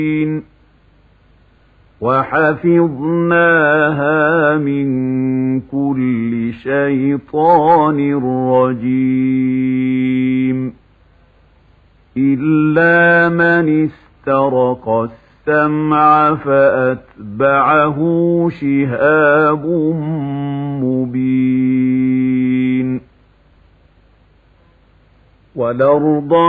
وحفظناها من كل شيطان رجيم إلا من استرق السمع فأتبعه شهاب مبين والأرض